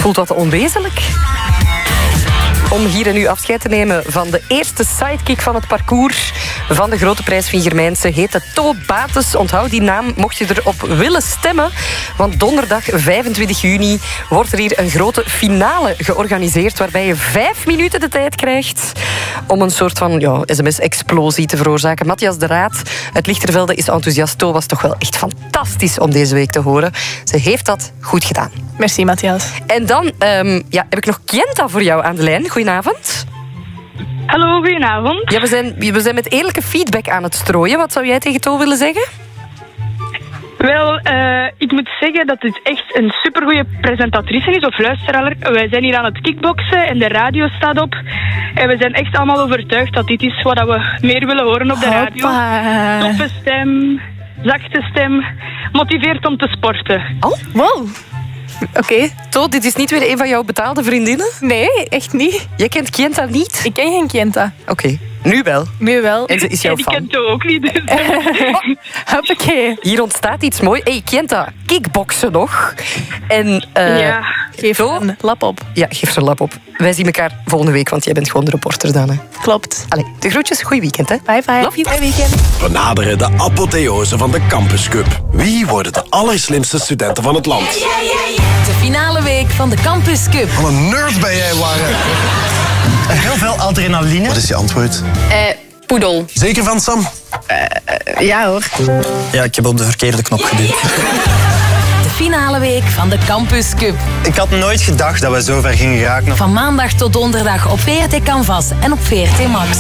voelt wat onwezenlijk. Om hier en nu afscheid te nemen van de eerste sidekick van het parcours van de Grote Prijs van Germijnse heette To Bates. Onthoud die naam mocht je erop willen stemmen. Want donderdag 25 juni wordt er hier een grote finale georganiseerd waarbij je 5 minuten de tijd krijgt om een soort van sms-explosie te veroorzaken. Matthias de Raad uit Lichtervelde is enthousiast. To was toch wel echt fantastisch om deze week te horen. Ze heeft dat goed gedaan. Merci, Matthias. En dan heb ik nog Kienta voor jou aan de lijn. Goedenavond. Hallo, goedenavond. Ja, we zijn met eerlijke feedback aan het strooien. Wat zou jij tegen To willen zeggen? Wel, ik moet zeggen dat dit echt een supergoeie presentatrice is, of luisteraar. Wij zijn hier aan het kickboksen en de radio staat op. En we zijn echt allemaal overtuigd dat dit is wat we meer willen horen op de radio. Toffe stem, zachte stem, motiveert om te sporten. Oh, wow. Oké. To, dit is niet weer een van jouw betaalde vriendinnen? Nee, echt niet. Jij kent Kienta niet? Ik ken geen Kienta. Oké. Nu wel. Nu wel. En ze is jouw die fan. kent To ook niet. Dus. Hoppakee. Hier ontstaat iets moois. Hey, Kienta, kickboksen nog. En Ja. Geef To? een lap op. Ja, geef er een lap op. Wij zien elkaar volgende week, want jij bent gewoon de reporter dan. Hè. Klopt. Allee, de groetjes. Goeie weekend, hè. Bye bye. Love you. Bye weekend. We naderen de apotheose van de Campus Cup. Wie worden de allerslimste studenten van het land? De finale week van de Campus Cup. Wat een nerd ben jij, Warren. Heel veel adrenaline. Wat is je antwoord? Poedel. Zeker van, Sam? Ja hoor. Ja, ik heb op de verkeerde knop geduwd. De finale week van de Campus Cup. Ik had nooit gedacht dat we zo ver gingen geraken. Van maandag tot donderdag op VRT Canvas en op VRT Max.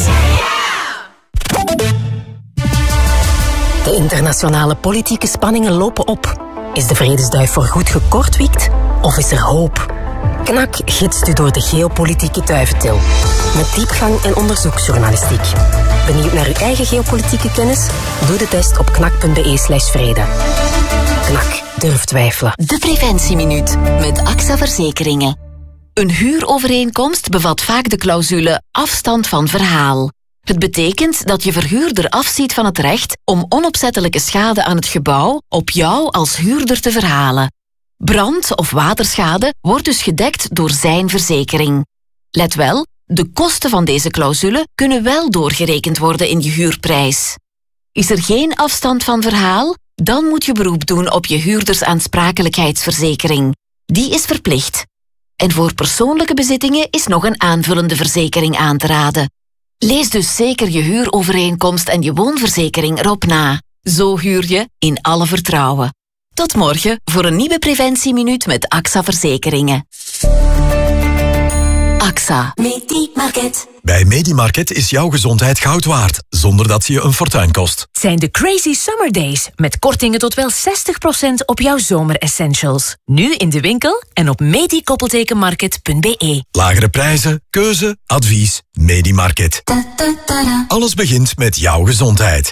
De internationale politieke spanningen lopen op. Is de vredesduif voorgoed gekortwiekt of is er hoop? KNAK gidst u door de geopolitieke duiventil. Met diepgang en onderzoeksjournalistiek. Benieuwd naar uw eigen geopolitieke kennis? Doe de test op knak.be/vrede. KNAK, durf twijfelen. De Preventieminuut met AXA Verzekeringen. Een huurovereenkomst bevat vaak de clausule afstand van verhaal. Het betekent dat je verhuurder afziet van het recht om onopzettelijke schade aan het gebouw op jou als huurder te verhalen. Brand- of waterschade wordt dus gedekt door zijn verzekering. Let wel, de kosten van deze clausule kunnen wel doorgerekend worden in je huurprijs. Is er geen afstand van verhaal? Dan moet je beroep doen op je huurdersaansprakelijkheidsverzekering. Die is verplicht. En voor persoonlijke bezittingen is nog een aanvullende verzekering aan te raden. Lees dus zeker je huurovereenkomst en je woonverzekering erop na. Zo huur je in alle vertrouwen. Tot morgen voor een nieuwe Preventieminuut met AXA Verzekeringen. AXA. Medimarket. Bij Medimarket is jouw gezondheid goud waard, zonder dat ze je een fortuin kost. Zijn de Crazy Summer Days, met kortingen tot wel 60% op jouw zomeressentials. Nu in de winkel en op medi-market.be. Lagere prijzen, keuze, advies, Medimarket. Alles begint met jouw gezondheid.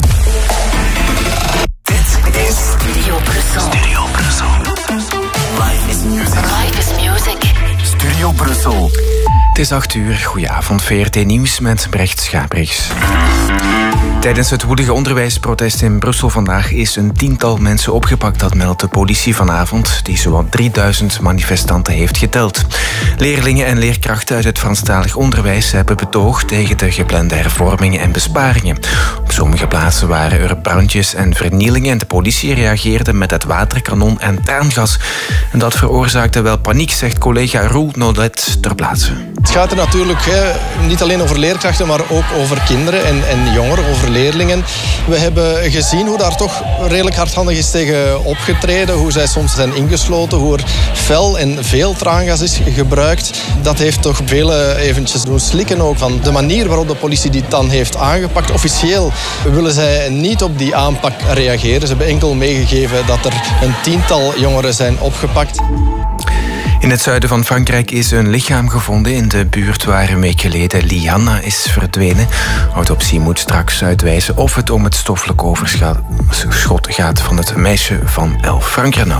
Dit is Studio Brussel. Studio Brussel. Life is music. Studio Brussel. Het is 8:00. Goedenavond, VRT Nieuws met Brecht Schabrichs. Tijdens het woelige onderwijsprotest in Brussel vandaag is een tiental mensen opgepakt. Dat meldt de politie vanavond, die zowat 3000 manifestanten heeft geteld. Leerlingen en leerkrachten uit het Franstalig onderwijs hebben betoogd tegen de geplande hervormingen en besparingen. Op sommige plaatsen waren er brandjes en vernielingen en de politie reageerde met het waterkanon en traangas. En dat veroorzaakte wel paniek, zegt collega Roel Nolet ter plaatse. Het gaat er natuurlijk niet alleen over leerkrachten, maar ook over kinderen en jongeren, over leerlingen. We hebben gezien hoe daar toch redelijk hardhandig is tegen opgetreden, hoe zij soms zijn ingesloten, hoe er fel en veel traangas is gebruikt. Dat heeft toch velen eventjes doen slikken ook van de manier waarop de politie dit dan heeft aangepakt. Officieel willen zij niet op die aanpak reageren. Ze hebben enkel meegegeven dat er een tiental jongeren zijn opgepakt. In het zuiden van Frankrijk is een lichaam gevonden in de buurt waar een week geleden Lianna is verdwenen. Autopsie moet straks uitwijzen of het om het stoffelijk overschot gaat van het meisje van 11. Frank Renaud.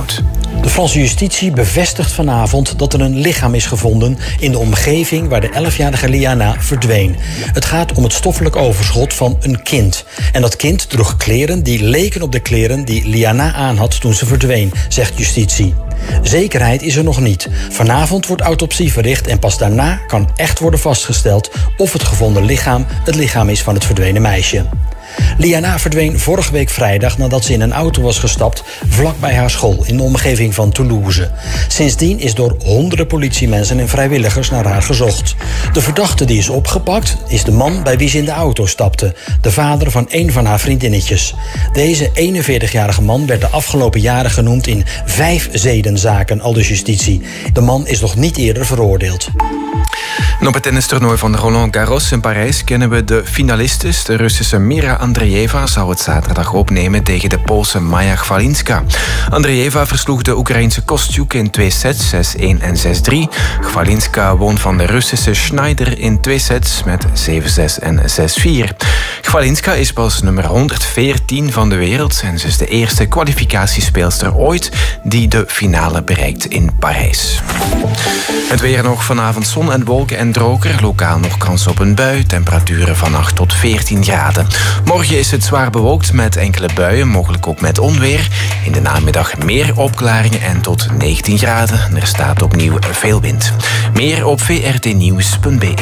De Franse justitie bevestigt vanavond dat er een lichaam is gevonden in de omgeving waar de 11-jarige Liana verdween. Het gaat om het stoffelijk overschot van een kind. En dat kind droeg kleren die leken op de kleren die Liana aan had toen ze verdween, zegt justitie. Zekerheid is er nog niet. Vanavond wordt autopsie verricht en pas daarna kan echt worden vastgesteld of het gevonden lichaam het lichaam is van het verdwenen meisje. Liana verdween vorige week vrijdag nadat ze in een auto was gestapt vlakbij haar school in de omgeving van Toulouse. Sindsdien is door honderden politiemensen en vrijwilligers naar haar gezocht. De verdachte die is opgepakt is de man bij wie ze in de auto stapte, de vader van een van haar vriendinnetjes. Deze 41-jarige man werd de afgelopen jaren genoemd in 5 zedenzaken, aldus justitie. De man is nog niet eerder veroordeeld. En op het tennistoernooi van Roland Garros in Parijs kennen we de finalistes. De Russische Mira Andreeva zou het zaterdag opnemen tegen de Poolse Maja Chwalinska. Andreeva versloeg de Oekraïense Kostyuk in 2 sets, 6-1 en 6-3. Chwalinska won van de Russische Schneider in 2 sets met 7-6 en 6-4. Chwalinska is pas nummer 114 van de wereld en ze is de eerste kwalificatiespeelster ooit die de finale bereikt in Parijs. Het weer nog: vanavond zon en wolken en droger. Lokaal nog kans op een bui. Temperaturen van 8 tot 14 graden. Morgen is het zwaar bewolkt met enkele buien, mogelijk ook met onweer. In de namiddag meer opklaringen en tot 19 graden. Er staat opnieuw veel wind. Meer op vrtnieuws.be.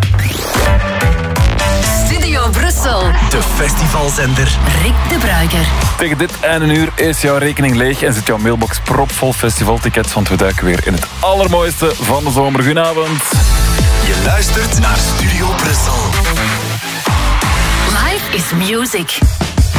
Studio Brussel. De festivalzender. Rick de Bruiker. Tegen dit einde uur is jouw rekening leeg en zit jouw mailbox propvol festivaltickets, want we duiken weer in het allermooiste van de zomer. Goedenavond. Je luistert naar Studio Brussel. Life is music.